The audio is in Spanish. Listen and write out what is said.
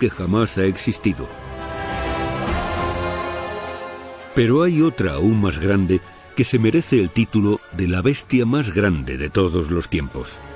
que jamás ha existido. Pero hay otra aún más grande que se merece el título de la bestia más grande de todos los tiempos.